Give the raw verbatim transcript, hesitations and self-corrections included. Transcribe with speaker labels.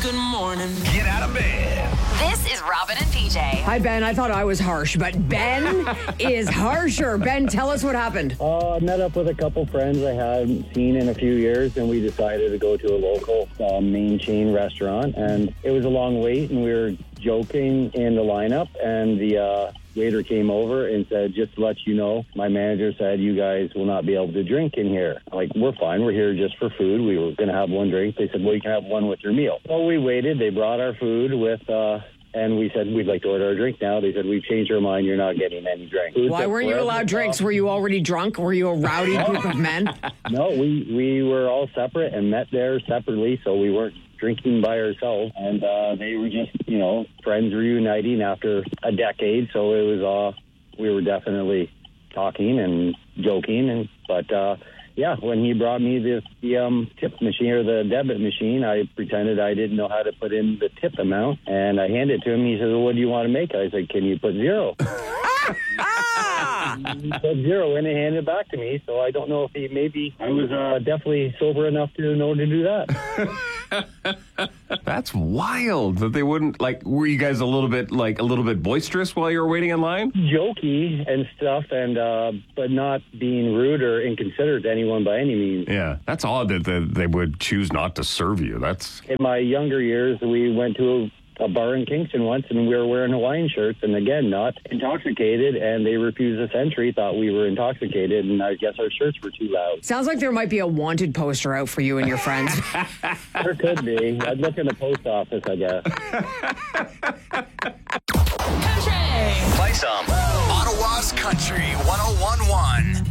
Speaker 1: Good morning.
Speaker 2: Get out of bed.
Speaker 3: This is Robin and P J.
Speaker 4: Hi, Ben. I thought I was harsh, but Ben is harsher. Ben, tell us what happened.
Speaker 5: Uh, I met up with a couple friends I hadn't seen in a few years, and we decided to go to a local uh, main chain restaurant. And it was a long wait, and we were joking in the lineup, and the uh, waiter came over and said, just to let you know, my manager said you guys will not be able to drink in here. I'm like, we're fine. We're here just for food. We were going to have one drink. They said, well, you can have one with your meal. So we waited. They brought our food with... Uh, And we said, we'd like to order a drink now. They said, we've changed our mind. You're not getting any drink.
Speaker 4: Why weren't you allowed drinks? Were you already drunk? Were you a rowdy group of men?
Speaker 5: No, we, we were all separate and met there separately, so we weren't drinking by ourselves. And uh, they were just, you know, friends reuniting after a decade. So it was, uh, we were definitely talking and joking. And But, uh, yeah, when he brought me the, the um, tip machine or the debit machine, I pretended I didn't know how to put in the tip amount, and I handed it to him. He said, well, what do you want to make? I said, can you put zero? He put zero in and handed it back to me, so I don't know if he maybe I was uh, definitely sober enough to know to do that.
Speaker 6: That's wild that they wouldn't, like, were you guys a little bit, like, a little bit boisterous while you were waiting in line?
Speaker 5: Jokey and stuff, and uh, but not being rude or inconsiderate to anyone by any means.
Speaker 6: Yeah, that's odd that they, they would choose not to serve you. That's
Speaker 5: In my younger years, we went to a a bar in Kingston once, and we were wearing Hawaiian shirts, and again, not intoxicated, and they refused us entry, thought we were intoxicated, and I guess our shirts were too loud.
Speaker 4: Sounds like there might be a wanted poster out for you and your friends.
Speaker 5: There could be. I'd look in the post office, I guess.
Speaker 2: Play some. Ottawa's Country one oh one one.